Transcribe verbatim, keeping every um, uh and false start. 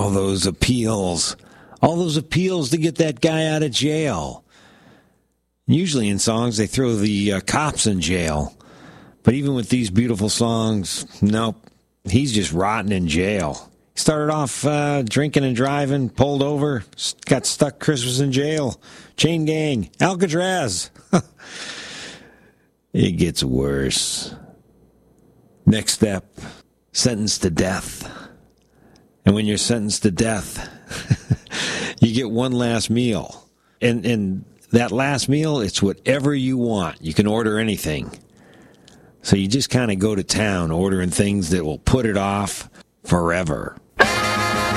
all those appeals. All those appeals to get that guy out of jail. Usually in songs, they throw the uh, cops in jail. But even with these beautiful songs, nope, he's just rotting in jail. He started off uh, drinking and driving, pulled over, got stuck Christmas in jail. Chain gang, Alcatraz. It gets worse. Next step, sentenced to death. And when you're sentenced to death, you get one last meal. And, and that last meal, it's whatever you want. You can order anything. So you just kind of go to town ordering things that will put it off forever.